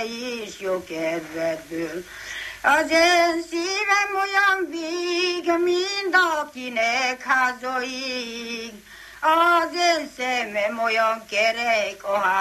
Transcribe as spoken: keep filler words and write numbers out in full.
is jó kedvedből. Az én szívem olyan víg, mind akinek hazaig. Az én szemem olyan kerek, a